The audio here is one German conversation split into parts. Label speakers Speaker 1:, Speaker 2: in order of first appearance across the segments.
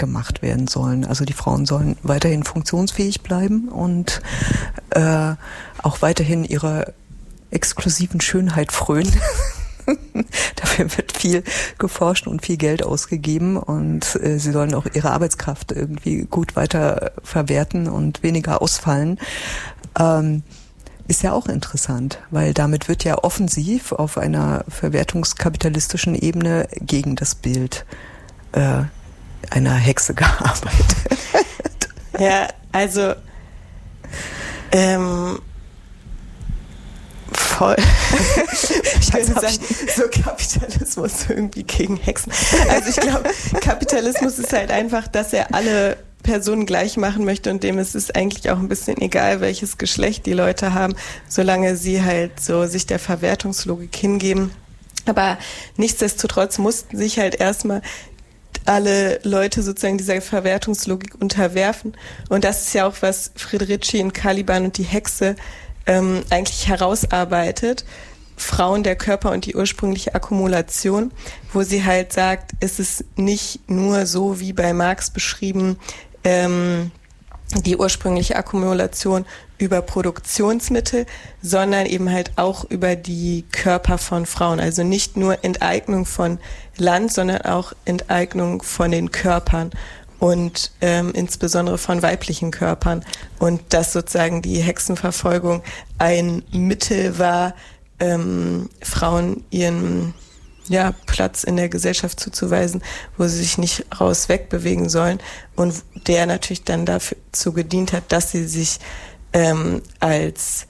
Speaker 1: weggemacht werden sollen. Also die Frauen sollen weiterhin funktionsfähig bleiben und auch weiterhin ihrer exklusiven Schönheit frönen. Dafür wird viel geforscht und viel Geld ausgegeben und sie sollen auch ihre Arbeitskraft irgendwie gut weiter verwerten und weniger ausfallen. Ist ja auch interessant, weil damit wird ja offensiv auf einer verwertungskapitalistischen Ebene gegen das Bild einer Hexe gearbeitet.
Speaker 2: Ja, also voll. Ich würde sagen, so Kapitalismus irgendwie gegen Hexen. Also ich glaube, Kapitalismus ist halt einfach, dass er alle Personen gleich machen möchte und dem ist es eigentlich auch ein bisschen egal, welches Geschlecht die Leute haben, solange sie halt so sich der Verwertungslogik hingeben. Aber nichtsdestotrotz mussten sich halt erstmal alle Leute sozusagen dieser Verwertungslogik unterwerfen. Und das ist ja auch, was Friedrici in Caliban und die Hexe eigentlich herausarbeitet. Frauen, der Körper und die ursprüngliche Akkumulation, wo sie halt sagt, es ist nicht nur so wie bei Marx beschrieben, die ursprüngliche Akkumulation über Produktionsmittel, sondern eben halt auch über die Körper von Frauen. Also nicht nur Enteignung von Land, sondern auch Enteignung von den Körpern und insbesondere von weiblichen Körpern. Und dass sozusagen die Hexenverfolgung ein Mittel war, Frauen ihren Platz in der Gesellschaft zuzuweisen, wo sie sich nicht raus wegbewegen sollen und der natürlich dann dazu gedient hat, dass sie sich als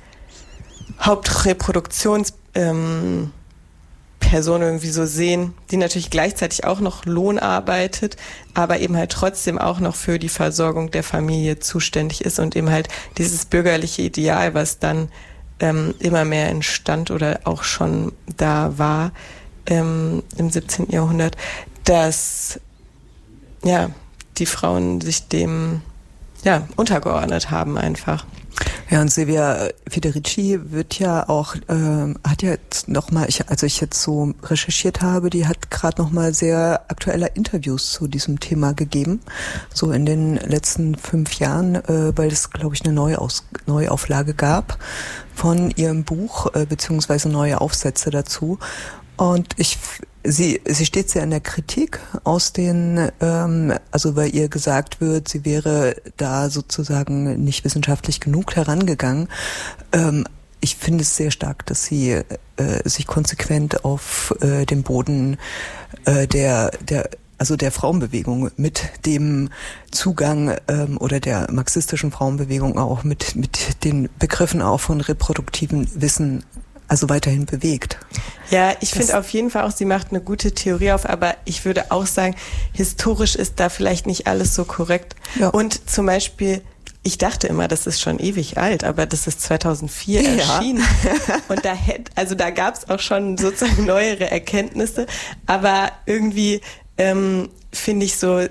Speaker 2: Hauptreproduktionsperson irgendwie so sehen, die natürlich gleichzeitig auch noch Lohn arbeitet, aber eben halt trotzdem auch noch für die Versorgung der Familie zuständig ist und eben halt dieses bürgerliche Ideal, was dann immer mehr entstand oder auch schon da war, im 17. Jahrhundert, dass die Frauen sich dem untergeordnet haben einfach.
Speaker 1: Ja, und Silvia Federici wird ja auch, hat ja jetzt nochmal, als ich jetzt so recherchiert habe, die hat gerade nochmal sehr aktuelle Interviews zu diesem Thema gegeben, so in den letzten 5 Jahren, weil es, glaube ich, eine Neuauflage gab von ihrem Buch, beziehungsweise neue Aufsätze dazu. Und sie steht sehr in der Kritik aus den, also weil ihr gesagt wird, sie wäre da sozusagen nicht wissenschaftlich genug herangegangen. Ich finde es sehr stark, dass sie sich konsequent auf dem Boden der Frauenbewegung mit dem Zugang oder der marxistischen Frauenbewegung auch mit den Begriffen auch von reproduktivem Wissen also weiterhin bewegt.
Speaker 2: Ja, ich finde auf jeden Fall auch, sie macht eine gute Theorie auf, aber ich würde auch sagen, historisch ist da vielleicht nicht alles so korrekt. Ja. Und zum Beispiel, ich dachte immer, das ist schon ewig alt, aber das ist 2004 erschienen. Und da gab es auch schon sozusagen neuere Erkenntnisse, aber irgendwie finde ich so,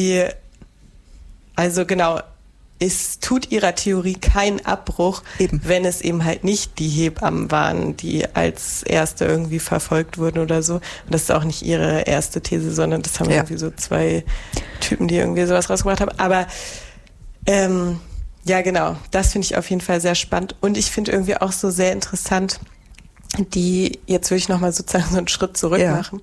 Speaker 2: es tut ihrer Theorie keinen Abbruch, wenn es eben halt nicht die Hebammen waren, die als erste irgendwie verfolgt wurden oder so. Und das ist auch nicht ihre erste These, sondern das haben irgendwie so 2 Typen, die irgendwie sowas rausgebracht haben. Aber das finde ich auf jeden Fall sehr spannend. Und ich finde irgendwie auch so sehr interessant, jetzt würde ich nochmal sozusagen so einen Schritt zurück machen,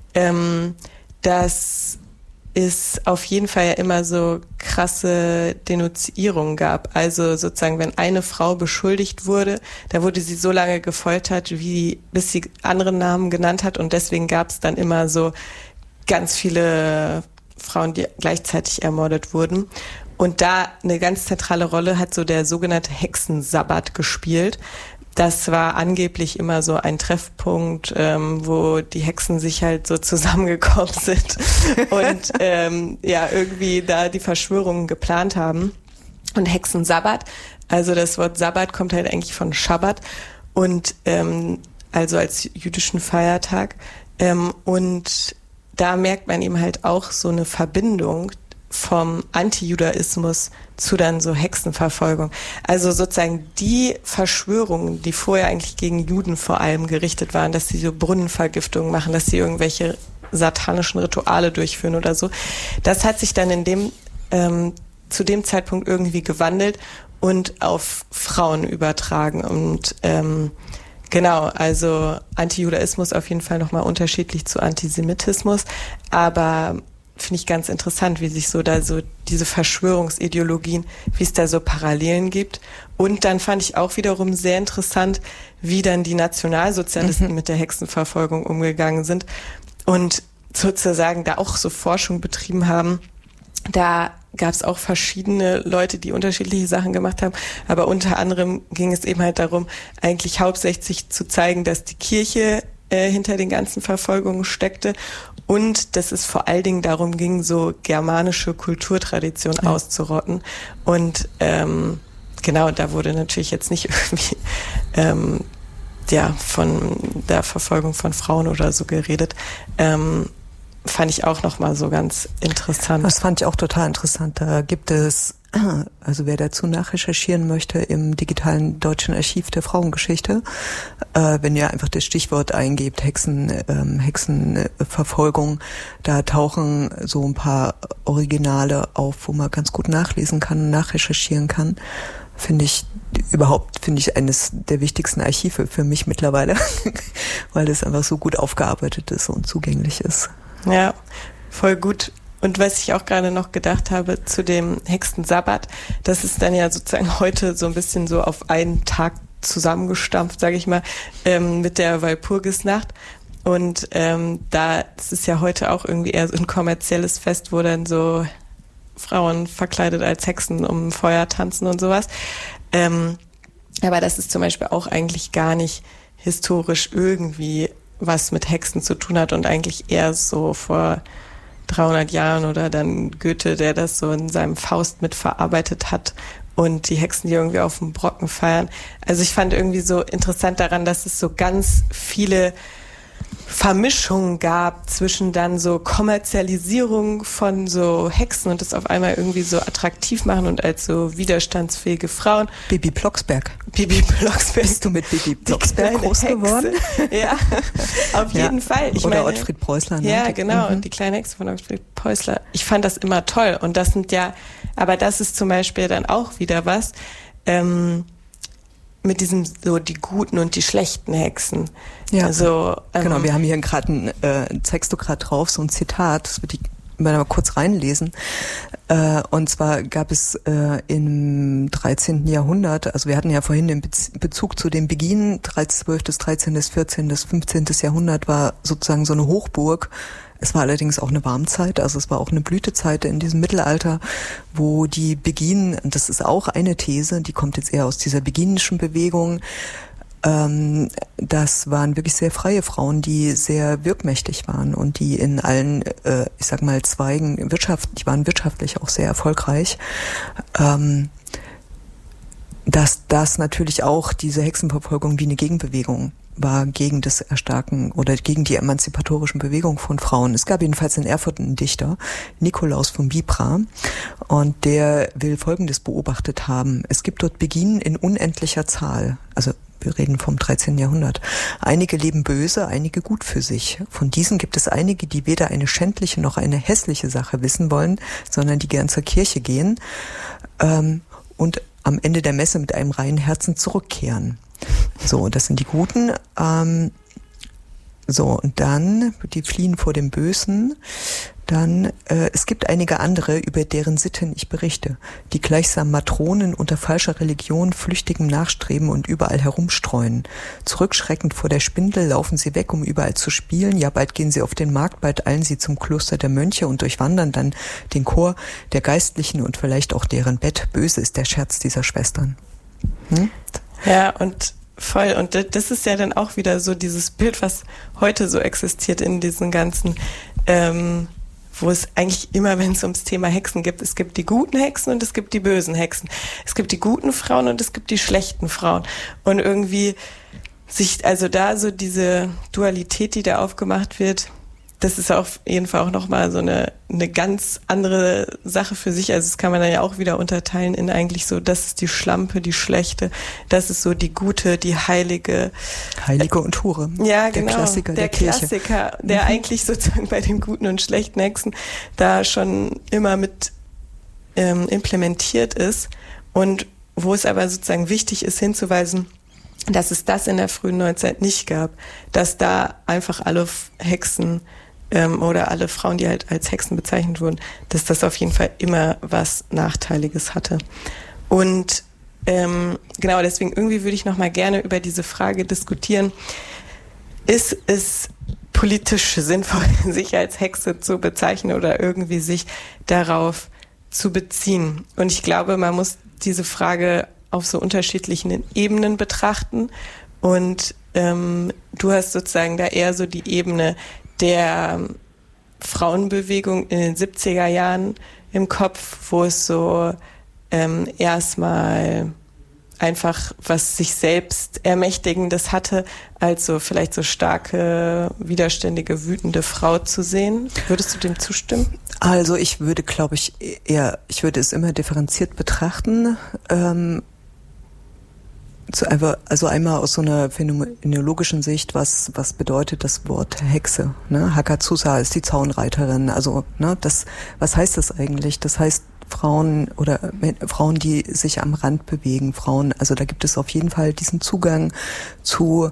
Speaker 2: dass es auf jeden Fall ja immer so krasse Denunzierungen gab. Also sozusagen, wenn eine Frau beschuldigt wurde, da wurde sie so lange gefoltert, bis sie andere Namen genannt hat und deswegen gab es dann immer so ganz viele Frauen, die gleichzeitig ermordet wurden. Und da eine ganz zentrale Rolle hat so der sogenannte Hexensabbat gespielt. Das war angeblich immer so ein Treffpunkt, wo die Hexen sich halt so zusammengekommen sind und irgendwie da die Verschwörungen geplant haben. Und Hexensabbat, also das Wort Sabbat kommt halt eigentlich von Schabbat und also als jüdischen Feiertag. Und da merkt man eben halt auch so eine Verbindung vom Antijudaismus zu dann so Hexenverfolgung. Also sozusagen die Verschwörungen, die vorher eigentlich gegen Juden vor allem gerichtet waren, dass sie so Brunnenvergiftungen machen, dass sie irgendwelche satanischen Rituale durchführen oder so. Das hat sich dann zu dem Zeitpunkt irgendwie gewandelt und auf Frauen übertragen. Und genau, also Antijudaismus auf jeden Fall nochmal unterschiedlich zu Antisemitismus, aber finde ich ganz interessant, wie sich so diese Verschwörungsideologien, wie es da so Parallelen gibt. Und dann fand ich auch wiederum sehr interessant, wie dann die Nationalsozialisten mit der Hexenverfolgung umgegangen sind und sozusagen da auch so Forschung betrieben haben. Da gab es auch verschiedene Leute, die unterschiedliche Sachen gemacht haben, aber unter anderem ging es eben halt darum, eigentlich hauptsächlich zu zeigen, dass die Kirche hinter den ganzen Verfolgungen steckte und dass es vor allen Dingen darum ging, so germanische Kulturtradition auszurotten. Und genau, da wurde natürlich jetzt nicht irgendwie von der Verfolgung von Frauen oder so geredet. Fand ich auch nochmal so ganz interessant.
Speaker 1: Das fand ich auch total interessant. Da gibt es, also wer dazu nachrecherchieren möchte, im digitalen Deutschen Archiv der Frauengeschichte, wenn ihr einfach das Stichwort eingebt, Hexenverfolgung, da tauchen so ein paar Originale auf, wo man ganz gut nachlesen kann, nachrecherchieren kann. Finde ich eines der wichtigsten Archive für mich mittlerweile, weil das einfach so gut aufgearbeitet ist und zugänglich ist.
Speaker 2: Ja, voll gut. Und was ich auch gerade noch gedacht habe zu dem Hexensabbat, das ist dann ja sozusagen heute so ein bisschen so auf einen Tag zusammengestampft, sage ich mal, mit der Walpurgisnacht. Und das ist ja heute auch irgendwie eher so ein kommerzielles Fest, wo dann so Frauen verkleidet als Hexen um Feuer tanzen und sowas. Aber das ist zum Beispiel auch eigentlich gar nicht historisch irgendwie was mit Hexen zu tun hat und eigentlich eher so vor 300 Jahren oder dann Goethe, der das so in seinem Faust mit verarbeitet hat und die Hexen, die irgendwie auf dem Brocken feiern. Also ich fand irgendwie so interessant daran, dass es so ganz viele Vermischungen gab zwischen dann so Kommerzialisierung von so Hexen und das auf einmal irgendwie so attraktiv machen und als so widerstandsfähige Frauen.
Speaker 1: Bibi Blocksberg.
Speaker 2: Bist
Speaker 1: du mit Bibi Blocksberg groß geworden?
Speaker 2: Ja, auf jeden Fall.
Speaker 1: Oder Ottfried Preußler. Ne?
Speaker 2: Ja, genau. Und die kleine Hexe von Ottfried Preußler. Ich fand das immer toll. Und das sind aber das ist zum Beispiel dann auch wieder was, mit diesem so die guten und die schlechten Hexen.
Speaker 1: Ja, also, genau, wir haben hier gerade zeigst du gerade drauf, so ein Zitat, das würde ich mal kurz reinlesen. Und zwar gab es im 13. Jahrhundert, also wir hatten ja vorhin den Bezug zu dem Beginn, 12., 13., 14., 15. Jahrhundert war sozusagen so eine Hochburg. Es war allerdings auch eine Warmzeit, also es war auch eine Blütezeit in diesem Mittelalter, wo die Beginen, das ist auch eine These, die kommt jetzt eher aus dieser beginischen Bewegung, das waren wirklich sehr freie Frauen, die sehr wirkmächtig waren und die in allen, ich sag mal, Zweigen die waren wirtschaftlich auch sehr erfolgreich. Dass das natürlich auch diese Hexenverfolgung wie eine Gegenbewegung war gegen das Erstarken oder gegen die emanzipatorischen Bewegungen von Frauen. Es gab jedenfalls in Erfurt einen Dichter, Nikolaus von Bibra, und der will Folgendes beobachtet haben. Es gibt dort Beginen in unendlicher Zahl, also wir reden vom 13. Jahrhundert. Einige leben böse, einige gut für sich. Von diesen gibt es einige, die weder eine schändliche noch eine hässliche Sache wissen wollen, sondern die gern zur Kirche gehen und am Ende der Messe mit einem reinen Herzen zurückkehren. So, das sind die Guten. Und dann, die fliehen vor dem Bösen. Dann, es gibt einige andere, über deren Sitten ich berichte, die gleichsam Matronen unter falscher Religion flüchtigem nachstreben und überall herumstreuen. Zurückschreckend vor der Spindel laufen sie weg, um überall zu spielen. Ja, bald gehen sie auf den Markt, bald eilen sie zum Kloster der Mönche und durchwandern dann den Chor der Geistlichen und vielleicht auch deren Bett. Böse ist der Scherz dieser Schwestern.
Speaker 2: Ja, und voll. Und das ist ja dann auch wieder so dieses Bild, was heute so existiert in diesen ganzen, wo es eigentlich immer, wenn es ums Thema Hexen gibt, es gibt die guten Hexen und es gibt die bösen Hexen. Es gibt die guten Frauen und es gibt die schlechten Frauen. Und irgendwie also da so diese Dualität, die da aufgemacht wird, das ist auf jeden Fall auch nochmal so eine ganz andere Sache für sich. Also das kann man dann ja auch wieder unterteilen in eigentlich so, das ist die Schlampe, die Schlechte, das ist so die Gute, die Heilige.
Speaker 1: Heilige und Hure.
Speaker 2: Ja, genau.
Speaker 1: Der Klassiker der
Speaker 2: Klassiker, der eigentlich sozusagen bei den guten und schlechten Hexen da schon immer mit implementiert ist. Und wo es aber sozusagen wichtig ist hinzuweisen, dass es das in der frühen Neuzeit nicht gab, dass da einfach alle Hexen oder alle Frauen, die halt als Hexen bezeichnet wurden, dass das auf jeden Fall immer was Nachteiliges hatte. Und genau, deswegen irgendwie würde ich noch mal gerne über diese Frage diskutieren, ist es politisch sinnvoll, sich als Hexe zu bezeichnen oder irgendwie sich darauf zu beziehen? Und ich glaube, man muss diese Frage auf so unterschiedlichen Ebenen betrachten. Und du hast sozusagen da eher so die Ebene der Frauenbewegung in den 70er Jahren im Kopf, wo es so erstmal einfach was sich selbst Ermächtigendes hatte, als so vielleicht so starke, widerständige, wütende Frau zu sehen. Würdest du dem zustimmen?
Speaker 1: Also ich würde, glaube ich, ich würde es immer differenziert betrachten. Also einmal aus so einer phänomenologischen Sicht, was bedeutet das Wort Hexe? Ne? Hakazusa ist die Zaunreiterin. Also was heißt das eigentlich? Das heißt Frauen, die sich am Rand bewegen, Frauen. Also da gibt es auf jeden Fall diesen Zugang zu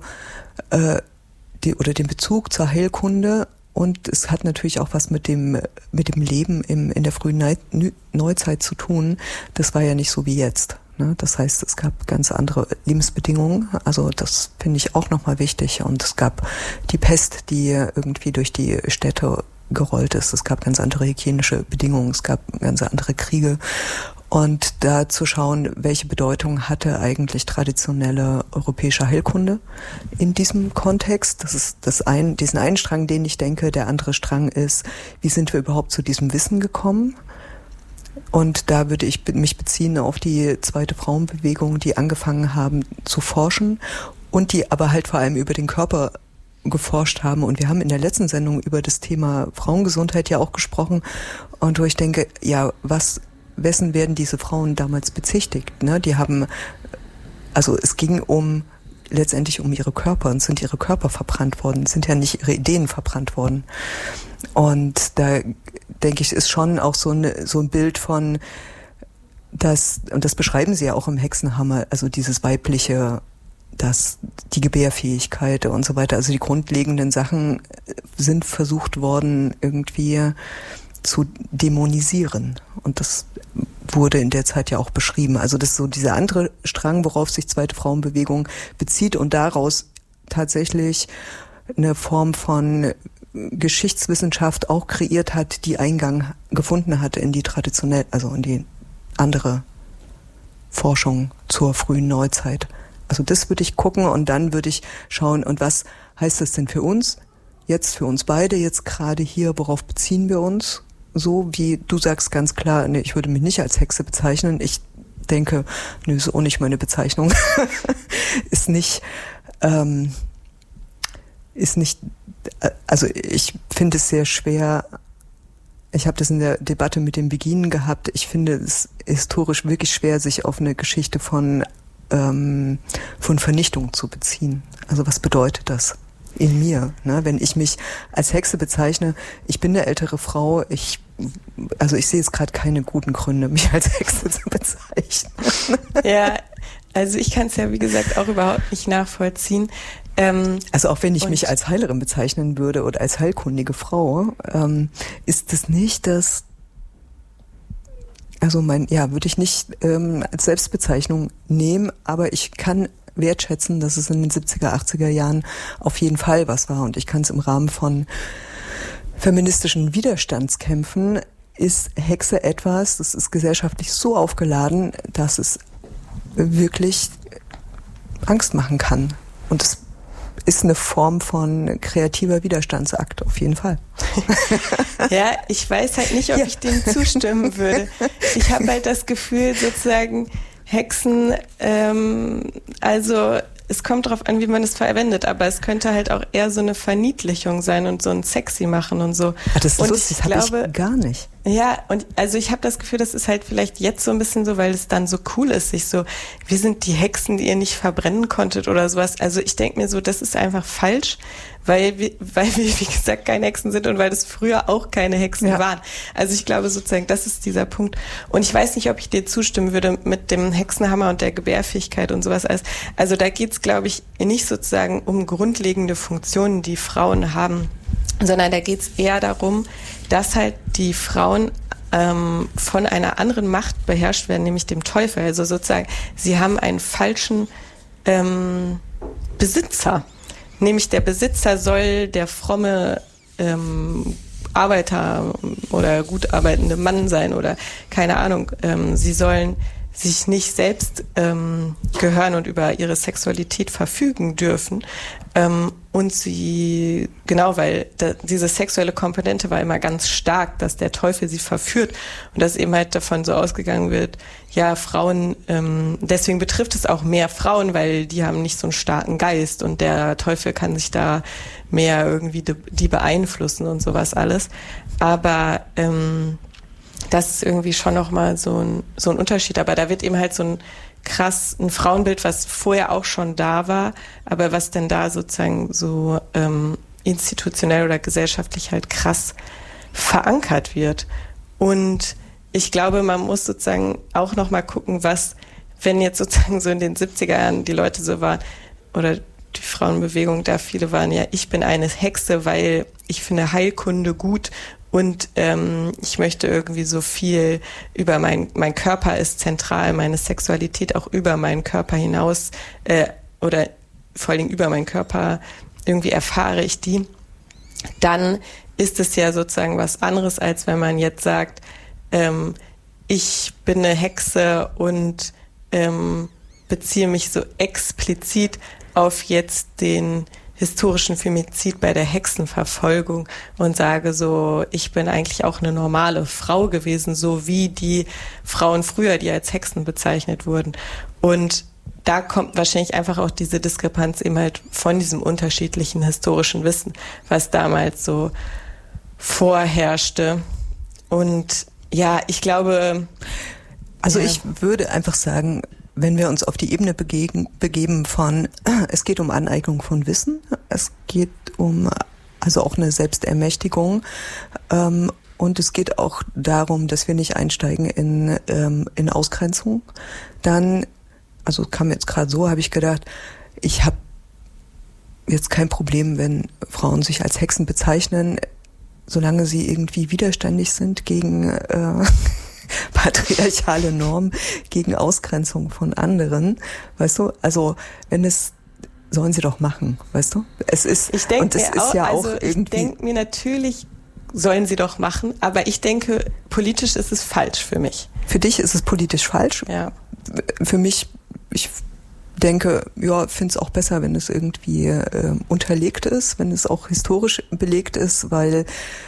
Speaker 1: den Bezug zur Heilkunde. Und es hat natürlich auch was mit dem Leben in der frühen Neuzeit zu tun. Das war ja nicht so wie jetzt. Ne? Das heißt, es gab ganz andere Lebensbedingungen. Also das finde ich auch nochmal wichtig. Und es gab die Pest, die irgendwie durch die Städte gerollt ist. Es gab ganz andere hygienische Bedingungen. Es gab ganz andere Kriege. Und da zu schauen, welche Bedeutung hatte eigentlich traditionelle europäische Heilkunde in diesem Kontext. Das ist diesen einen Strang, den ich denke. Der andere Strang ist, wie sind wir überhaupt zu diesem Wissen gekommen? Und da würde ich mich beziehen auf die zweite Frauenbewegung, die angefangen haben zu forschen und die aber halt vor allem über den Körper geforscht haben. Und wir haben in der letzten Sendung über das Thema Frauengesundheit ja auch gesprochen. Und wo ich denke, ja, wessen werden diese Frauen damals bezichtigt? Ne? Es ging letztendlich um ihre Körper und sind ihre Körper verbrannt worden, sind ja nicht ihre Ideen verbrannt worden. Und da denke ich, ist schon auch so ein Bild von, und das beschreiben sie ja auch im Hexenhammer, also dieses weibliche, die Gebärfähigkeit und so weiter, also die grundlegenden Sachen sind versucht worden, irgendwie zu dämonisieren. Und das wurde in der Zeit ja auch beschrieben. Also das ist so dieser andere Strang, worauf sich zweite Frauenbewegung bezieht und daraus tatsächlich eine Form von Geschichtswissenschaft auch kreiert hat, die Eingang gefunden hat in die in die andere Forschung zur frühen Neuzeit. Also das würde ich gucken und dann würde ich schauen, und was heißt das denn für uns? Jetzt für uns beide, jetzt gerade hier, worauf beziehen wir uns? So wie du sagst ganz klar, nee, ich würde mich nicht als Hexe bezeichnen. Ich denke, ist auch nicht meine Bezeichnung. Also ich finde es sehr schwer. Ich habe das in der Debatte mit dem Beginen gehabt. Ich finde es historisch wirklich schwer, sich auf eine Geschichte von Vernichtung zu beziehen. Also was bedeutet das in mir? Ne? Wenn ich mich als Hexe bezeichne, ich bin eine ältere Frau, ich sehe jetzt gerade keine guten Gründe, mich als Hexe zu bezeichnen.
Speaker 2: Ja, also ich kann es ja wie gesagt auch überhaupt nicht nachvollziehen.
Speaker 1: Also auch wenn ich mich als Heilerin bezeichnen würde oder als heilkundige Frau, ist das nicht das, würde ich nicht als Selbstbezeichnung nehmen, aber ich kann wertschätzen, dass es in den 70er, 80er Jahren auf jeden Fall was war. Und ich kann es im Rahmen von feministischen Widerstandskämpfen, ist Hexe etwas, das ist gesellschaftlich so aufgeladen, dass es wirklich Angst machen kann. Und es ist eine Form von kreativer Widerstandsakt, auf jeden Fall.
Speaker 2: Ja, ich weiß halt nicht, ob ich dem zustimmen würde. Ich habe halt das Gefühl, sozusagen, Hexen, es kommt drauf an, wie man es verwendet, aber es könnte halt auch eher so eine Verniedlichung sein und so ein Sexy machen und so.
Speaker 1: Das ist lustig, das habe ich gar nicht.
Speaker 2: Ja, und also ich habe das Gefühl, das ist halt vielleicht jetzt so ein bisschen so, weil es dann so cool ist, sich so, wir sind die Hexen, die ihr nicht verbrennen konntet oder sowas. Also ich denke mir so, das ist einfach falsch, weil wir, wie gesagt, keine Hexen sind und weil das früher auch keine Hexen waren. Also ich glaube sozusagen, das ist dieser Punkt. Und ich weiß nicht, ob ich dir zustimmen würde mit dem Hexenhammer und der Gebärfähigkeit und sowas alles. Also da geht's, glaube ich, nicht sozusagen um grundlegende Funktionen, die Frauen haben, sondern da geht's eher darum, dass halt die Frauen von einer anderen Macht beherrscht werden, nämlich dem Teufel. Also sozusagen, sie haben einen falschen Besitzer. Nämlich der Besitzer soll der fromme Arbeiter oder gut arbeitende Mann sein oder keine Ahnung. Sie sollen sich nicht selbst gehören und über ihre Sexualität verfügen dürfen. Und sie, genau, weil diese sexuelle Komponente war immer ganz stark, dass der Teufel sie verführt und dass eben halt davon so ausgegangen wird, ja, Frauen, deswegen betrifft es auch mehr Frauen, weil die haben nicht so einen starken Geist und der Teufel kann sich da mehr irgendwie die beeinflussen und sowas alles. Aber das ist irgendwie schon nochmal so ein Unterschied. Aber da wird eben halt so ein Frauenbild, was vorher auch schon da war, aber was denn da sozusagen so institutionell oder gesellschaftlich halt krass verankert wird. Und ich glaube, man muss sozusagen auch nochmal gucken, was, wenn jetzt sozusagen so in den 70er Jahren die Leute so waren, oder die Frauenbewegung, da viele waren, ja, ich bin eine Hexe, weil ich finde Heilkunde gut und ich möchte irgendwie so viel über mein Körper ist zentral, meine Sexualität auch über meinen Körper hinaus oder vor allen Dingen über meinen Körper irgendwie erfahre ich die, dann ist es ja sozusagen was anderes, als wenn man jetzt sagt, ich bin eine Hexe und beziehe mich so explizit auf jetzt den historischen Femizid bei der Hexenverfolgung und sage so, ich bin eigentlich auch eine normale Frau gewesen, so wie die Frauen früher, die als Hexen bezeichnet wurden. Und da kommt wahrscheinlich einfach auch diese Diskrepanz eben halt von diesem unterschiedlichen historischen Wissen, was damals so vorherrschte. Und ja, ich glaube...
Speaker 1: Also ich würde einfach sagen, wenn wir uns auf die Ebene begeben von, es geht um Aneignung von Wissen, es geht um also auch eine Selbstermächtigung und es geht auch darum, dass wir nicht einsteigen in Ausgrenzung. Dann, also kam jetzt gerade so, habe ich gedacht, ich habe jetzt kein Problem, wenn Frauen sich als Hexen bezeichnen, solange sie irgendwie widerständig sind gegen patriarchale Normen, gegen Ausgrenzung von anderen, weißt du? Also wenn es, sollen sie doch machen, weißt du? Es ist,
Speaker 2: ich denke
Speaker 1: und es ist ja auch irgendwie.
Speaker 2: Ich denke mir natürlich, sollen sie doch machen, aber ich denke, politisch ist es falsch für mich.
Speaker 1: Für dich ist es politisch falsch?
Speaker 2: Ja.
Speaker 1: Für mich, ich denke, ja, finde es auch besser, wenn es irgendwie unterlegt ist, wenn es auch historisch belegt ist, weil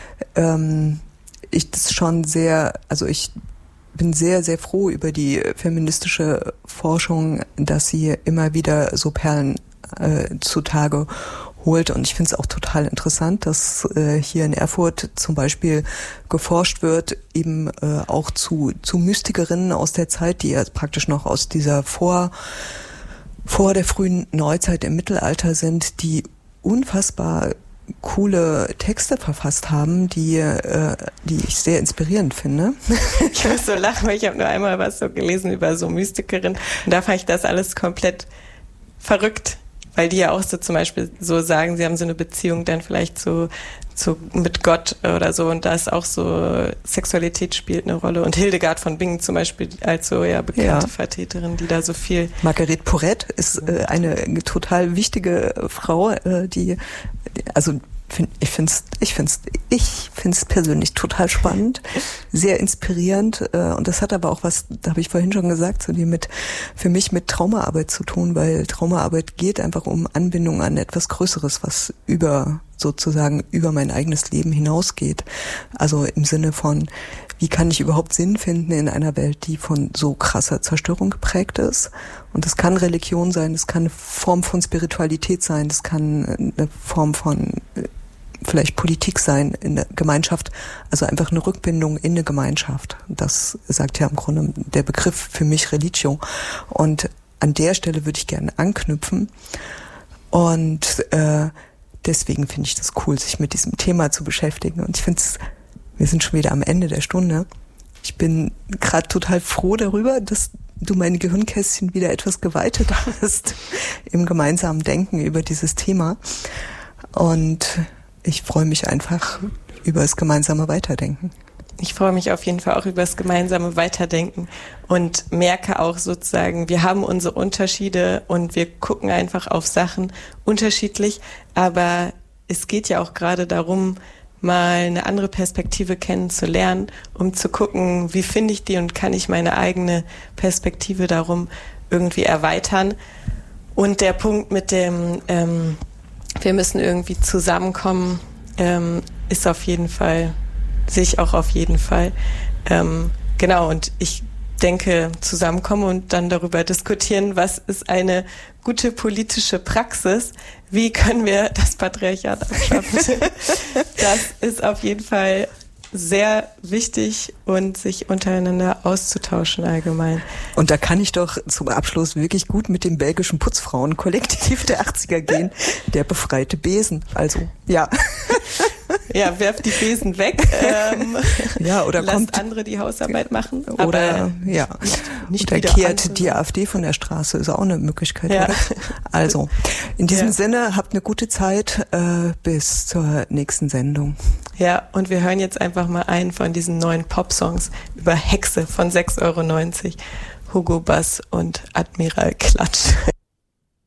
Speaker 1: ich das schon sehr, also ich bin sehr, sehr froh über die feministische Forschung, dass sie immer wieder so Perlen zutage holt. Und ich finde es auch total interessant, dass hier in Erfurt zum Beispiel geforscht wird, eben auch zu Mystikerinnen aus der Zeit, die ja praktisch noch aus dieser vor der frühen Neuzeit im Mittelalter sind, die unfassbar coole Texte verfasst haben, die ich sehr inspirierend finde.
Speaker 2: Ich muss so lachen, weil ich habe nur einmal was so gelesen über so Mystikerinnen und da fand ich das alles komplett verrückt, weil die ja auch so zum Beispiel so sagen, sie haben so eine Beziehung dann vielleicht so mit Gott oder so und da ist auch so Sexualität spielt eine Rolle und Hildegard von Bingen zum Beispiel als so ja bekannte Vertreterin, die da so viel...
Speaker 1: Marguerite Porete ist eine total wichtige Frau, die also ich find's persönlich total spannend, sehr inspirierend und das hat aber auch was, da habe ich vorhin schon gesagt, so die für mich mit Traumaarbeit zu tun, weil Traumaarbeit geht einfach um Anbindung an etwas Größeres, was über sozusagen über mein eigenes Leben hinausgeht. Also im Sinne von, wie kann ich überhaupt Sinn finden in einer Welt, die von so krasser Zerstörung geprägt ist? Und das kann Religion sein, das kann eine Form von Spiritualität sein, das kann eine Form von vielleicht Politik sein in der Gemeinschaft, also einfach eine Rückbindung in eine Gemeinschaft. Das sagt ja im Grunde der Begriff für mich Religio. Und an der Stelle würde ich gerne anknüpfen. Und deswegen finde ich das cool, sich mit diesem Thema zu beschäftigen. Und ich finde es, wir sind schon wieder am Ende der Stunde. Ich bin gerade total froh darüber, dass du meine Gehirnkästchen wieder etwas geweitet hast im gemeinsamen Denken über dieses Thema. Und ich freue mich einfach über das gemeinsame Weiterdenken.
Speaker 2: Ich freue mich auf jeden Fall auch über das gemeinsame Weiterdenken und merke auch sozusagen, wir haben unsere Unterschiede und wir gucken einfach auf Sachen unterschiedlich, aber es geht ja auch gerade darum, mal eine andere Perspektive kennenzulernen, um zu gucken, wie finde ich die und kann ich meine eigene Perspektive darum irgendwie erweitern. Und der Punkt mit dem, wir müssen irgendwie zusammenkommen, ist auf jeden Fall, sehe ich auch auf jeden Fall. Genau, und ich denke, zusammenkommen und dann darüber diskutieren, was ist eine gute politische Praxis, wie können wir das Patriarchat abschaffen. Das ist auf jeden Fall sehr wichtig und sich untereinander auszutauschen allgemein.
Speaker 1: Und da kann ich doch zum Abschluss wirklich gut mit dem belgischen Putzfrauenkollektiv der 80er gehen, der befreite Besen. Also, ja.
Speaker 2: Ja, werft die Besen weg.
Speaker 1: Ja, oder
Speaker 2: lasst
Speaker 1: kommt
Speaker 2: andere die Hausarbeit machen.
Speaker 1: Oder ja,
Speaker 2: nicht
Speaker 1: oder kehrt die AfD von der Straße, ist auch eine Möglichkeit. Ja. Oder? Also, in diesem Sinne, habt eine gute Zeit bis zur nächsten Sendung.
Speaker 2: Ja, und wir hören jetzt einfach mal einen von diesen neuen Pop-Songs über Hexe von 6,90 €. Hugo Bass und Admiral Klatsch.